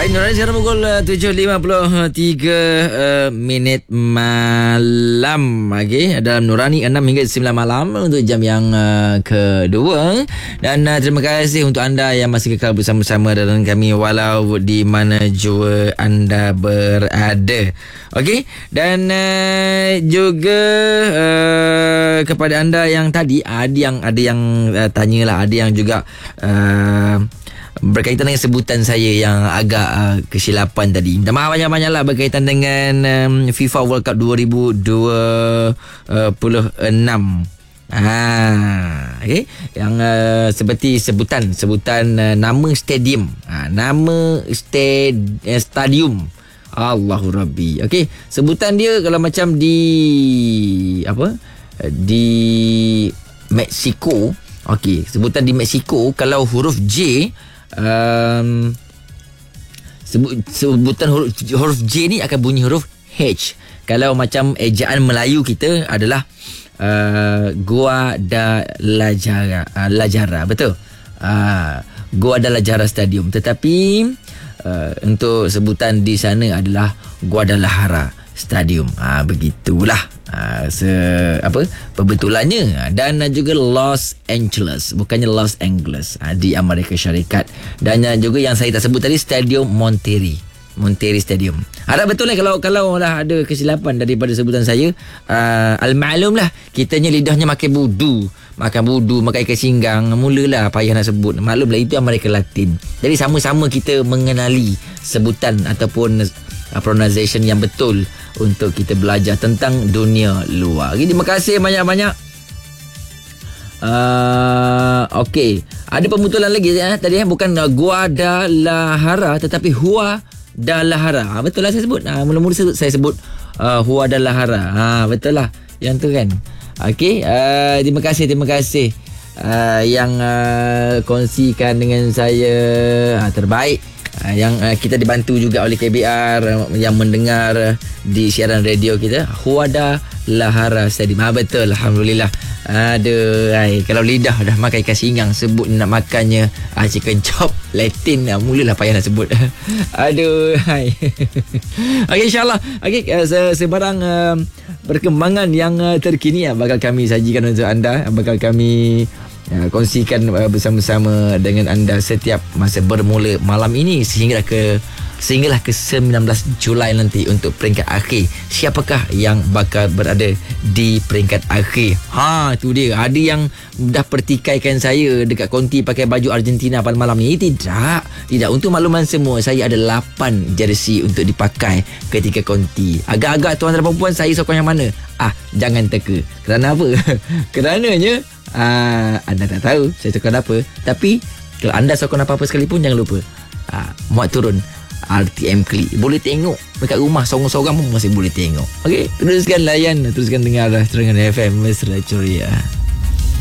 Baik, Nurani, sekarang pukul 7.53 minit malam. Okay, dalam Nurani 6 hingga 9 malam untuk jam yang kedua. Dan terima kasih untuk anda yang masih kekal bersama-sama dengan kami walau di mana jua anda berada. Okay, dan juga kepada anda yang tadi ada yang tanyalah, ada yang juga berkaitan dengan sebutan saya yang agak kesilapan tadi. Minta maaf banyak-banyaklah berkaitan dengan FIFA World Cup 2026. Okay. Yang seperti sebutan nama stadium. Nama stadium. Allahu Rabbi. Okay. Sebutan dia kalau macam di Mexico. Okay. Sebutan di Mexico kalau huruf J, sebutan huruf J ni akan bunyi huruf H. Kalau macam ejaan Melayu kita adalah Guadalajara, betul? Guadalajara Stadium. Tetapi untuk sebutan di sana adalah Guadalajara Stadium. Begitulah perbetulannya. Dan juga Los Angeles, bukannya Los Angeles, di Amerika Syarikat. Dan juga yang saya tak sebut tadi, Stadium Monterrey Stadium. Harap betul lah kalau lah ada kesilapan daripada sebutan saya. Al-maklum lah, kitanya lidahnya makan budu, makan ikan singgang, mulalah payah nak sebut. Maklum lah, itu Amerika Latin. Jadi sama-sama kita mengenali sebutan ataupun pronunciation yang betul untuk kita belajar tentang dunia luar. Terima kasih banyak-banyak. Okey, ada pemutulan lagi tadi bukan Guadalajara tetapi Guadalajara. Betul lah saya sebut. Mula-mula saya sebut Guadalajara. Betul lah yang tu kan. Okey, terima kasih yang kongsikan dengan saya. Terbaik. Yang kita dibantu juga oleh KBR yang mendengar di siaran radio kita, Guadalajara Stadium. Betul, alhamdulillah. Kalau lidah dah makan ikan singgang, sebut nak makannya chicken chop Latin, mulalah payah nak sebut. Okey, insyaAllah. Okey, sebarang perkembangan yang terkini bakal kami sajikan untuk anda, bakal kami kongsikan bersama-sama dengan anda setiap masa bermula malam ini sehinggalah ke 19 Julai nanti untuk peringkat akhir. Siapakah yang bakal berada di peringkat akhir? Tu dia. Ada yang dah pertikaikan saya dekat konti pakai baju Argentina pada malam ni. Tidak. Untuk makluman semua, saya ada 8 jersey untuk dipakai ketika konti. Agak-agak tuan dan perempuan, saya sokong yang mana? Jangan teka. Kerana apa? Kerananya anda tak tahu saya sokong apa. Tapi kalau anda sokong apa-apa sekalipun, jangan lupa muat turun RTM Klik. Boleh tengok dekat rumah, sorang-sorang pun masih boleh tengok. Okey, teruskan layan, teruskan dengar Terengganu FM Mesra Ceria.